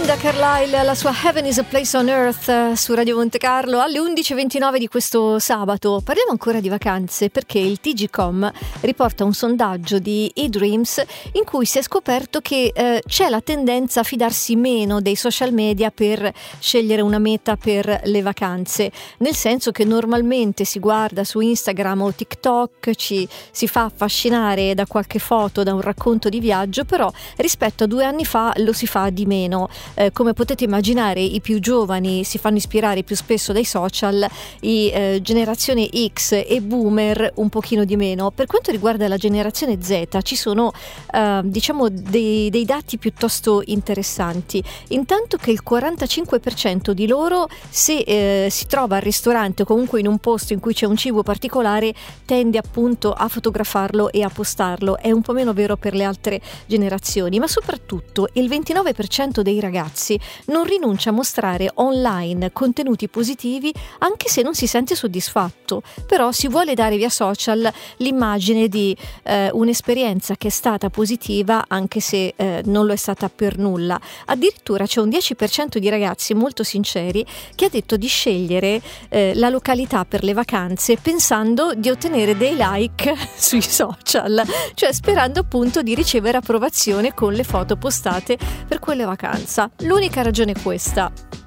Linda Carlisle, la sua Heaven is a Place on Earth su Radio Monte Carlo alle 11.29 di questo sabato. Parliamo ancora di vacanze perché il TGCom riporta un sondaggio di eDreams in cui si è scoperto che c'è la tendenza a fidarsi meno dei social media per scegliere una meta per le vacanze, nel senso che normalmente si guarda su Instagram o TikTok, si fa affascinare da qualche foto, da un racconto di viaggio, però rispetto a 2 anni fa lo si fa di meno. Come potete immaginare, i più giovani si fanno ispirare più spesso dai social, generazione X e boomer un pochino di meno. Per quanto riguarda la generazione Z ci sono dei dati piuttosto interessanti. Intanto che il 45% di loro, se si trova al ristorante o comunque in un posto in cui c'è un cibo particolare, tende appunto a fotografarlo e a postarlo. È un po' meno vero per le altre generazioni, ma soprattutto il 29% dei ragazzi non rinuncia a mostrare online contenuti positivi anche se non si sente soddisfatto, però si vuole dare via social l'immagine di un'esperienza che è stata positiva anche se non lo è stata per nulla. Addirittura c'è un 10% di ragazzi molto sinceri che ha detto di scegliere la località per le vacanze pensando di ottenere dei like sui social, cioè sperando appunto di ricevere approvazione con le foto postate per quelle vacanze. L'unica ragione è questa.